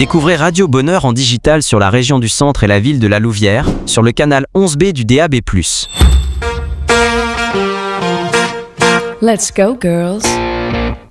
Découvrez Radio Bonheur en digital sur la région du Centre et la ville de La Louvière, sur le canal 11B du DAB+. Let's go, girls.